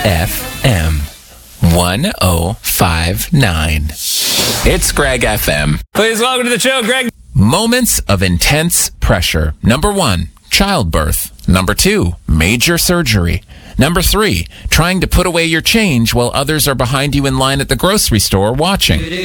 FM 1059. It's Greg FM. Please welcome to the show, Greg. Moments of intense pressure. Number 1, childbirth. Number 2, major surgery. Number 3, trying to put away your change while others are behind you in line at the grocery store watching.